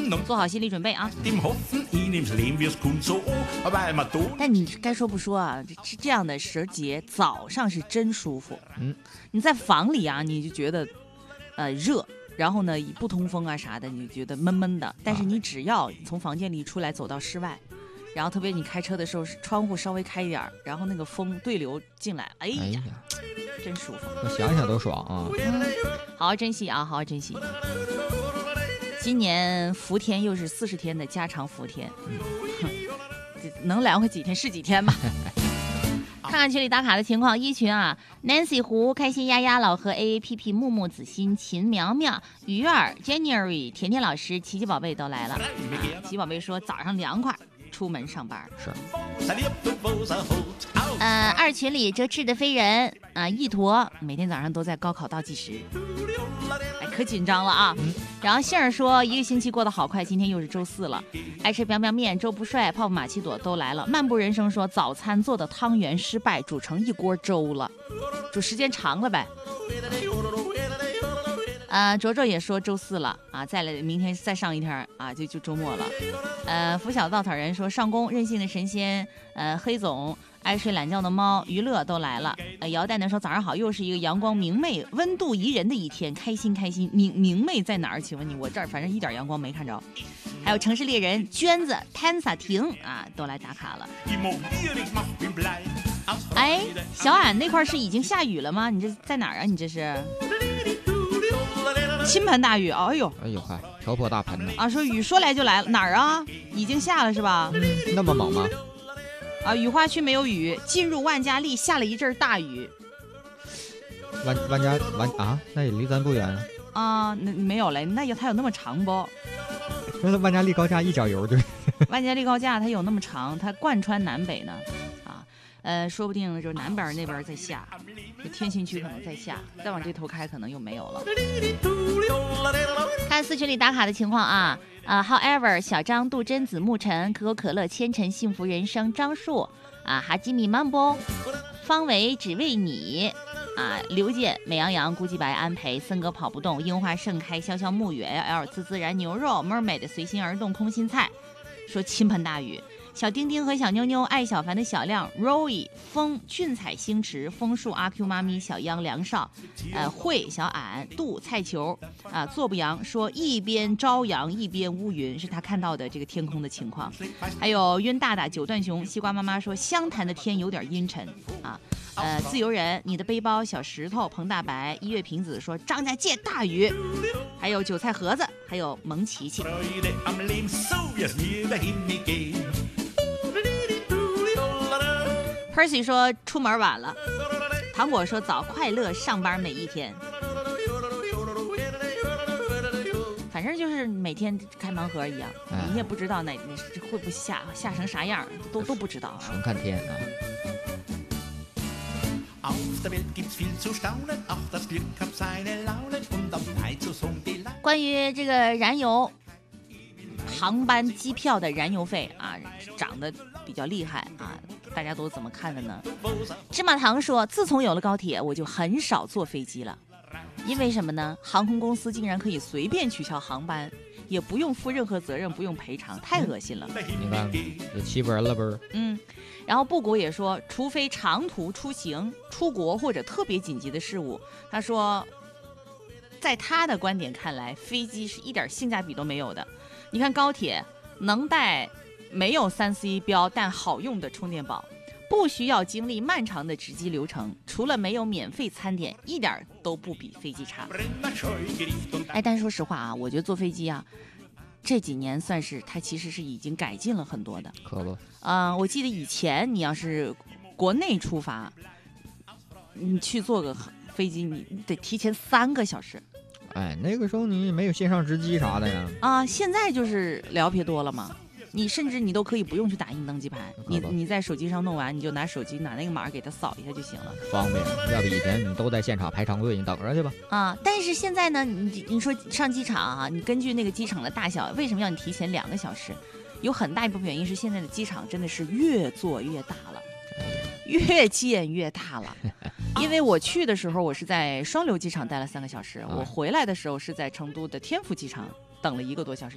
做好心理准备啊。但你该说不说啊，这样的时节早上是真舒服。你在房里啊，你就觉得热，然后呢不通风啊啥的，你就觉得闷闷的。但是你只要从房间里出来走到室外，然后特别你开车的时候窗户稍微开一点，然后那个风对流进来，哎呀真舒服， 我想想都爽啊。 好好珍惜啊，好好珍惜。今年伏天又是40天的加长伏天，能凉快几天是几天吧。看看群里打卡的情况，一群啊 ，Nancy 胡、开心丫丫、老何 AAPP、木木、子欣、秦苗苗、鱼儿、January、甜甜老师、琪琪宝贝都来了。琪琪宝贝说早上凉快，出门上班是。 二群里这智的飞人啊，一坨每天早上都在高考倒计时，哎，可紧张了啊。然后杏儿说一个星期过得好快，今天又是周4了。爱吃表表面，周不帅、泡泡玛奇朵都来了。漫步人生说早餐做的汤圆失败，煮成一锅粥了，煮时间长了呗。卓卓也说周4了啊，再来明天再上一天啊，就周末了。拂晓稻草人说上工任性的神仙，黑总爱睡懒觉的猫娱乐都来了。姚蛋蛋说早上好，又是一个阳光明媚、温度宜人的一天，开心开心。明媚在哪儿？请问你，我这儿反正一点阳光没看着。还有城市猎人娟子、Tansa 婷啊，都来打卡了。哎，小俺那块是已经下雨了吗？你这在哪儿啊？你这是？倾盆大雨，哎呦， 快瓢泼大盆呢啊！说雨说来就来了，哪儿啊？已经下了是吧？ 那么猛吗？ 啊，雨花区没有雨，进入万家丽下了一阵大雨。 万家啊，那也离咱不远啊。那没有嘞，它有那么长不？ 那万家丽高架一脚油就。 万家丽高架它有那么长，它贯穿南北呢。说不定就南边那边在下，就天津区可能在下，再往这头开可能又没有了。看4群里打卡的情况啊，However 小张、杜真子、沐晨、可口可乐、千晨、幸福人生、张树啊，哈基米曼波、方维只为你啊，刘健、美羊羊、孤寂白、安培、森哥跑不动、樱花盛开、潇潇暮月、L 自然牛肉、Mermaid 随心而动、空心菜，说倾盆大雨。小丁丁和小妞妞、爱小凡的小亮、Roy、风、俊彩、星驰、枫树、阿 Q 妈咪、小央、梁少、慧、小俺、杜、菜球啊，坐不阳说一边朝阳一边乌云，是他看到的这个天空的情况。还有晕大大、九段熊、西瓜妈妈说湘潭的天有点阴沉啊。自由人、你的背包、小石头、彭大白、一月平子说张家界大雨，还有韭菜盒子，还有蒙琪琪。Percy 说出门晚了，糖果说早快乐上班每一天，反正就是每天开盲盒一样，你也不知道会不会下成啥样，都不知道， 纯看天啊。 关于这个燃油航班机票的燃油费啊，涨得比较厉害啊，大家都怎么看的呢？芝麻糖说，自从有了高铁，我就很少坐飞机了，因为什么呢？航空公司竟然可以随便取消航班，也不用负任何责任，不用赔偿，太恶心了。 你看，也欺负人了不是？ 然后布谷也说，除非长途出行、出国或者特别紧急的事务，他说，在他的观点看来，飞机是一点性价比都没有的。你看高铁能带没有3C 标但好用的充电宝，不需要经历漫长的值机流程，除了没有免费餐点，一点都不比飞机差。哎，但是说实话啊，我觉得坐飞机啊，这几年算是它其实是已经改进了很多的。 可不， 我记得以前你要是国内出发，你去坐个飞机，你得提前3个小时。 哎，那个时候你没有线上值机啥的呀。 啊，现在就是聊撇多了嘛。你甚至你都可以不用去打印登机牌，你在手机上弄完，你就拿手机拿那个码给它扫一下就行了， 方便。要比以前你都在现场排长队，你等着去吧。 啊，但是现在呢，你说上机场啊，你根据那个机场的大小，为什么要你提前2个小时？有很大一部分原因是现在的机场真的是越做越大了，越建越大了。因为我去的时候，我是在双流机场待了3个小时，我回来的时候是在成都的天府机场等了1个多小时。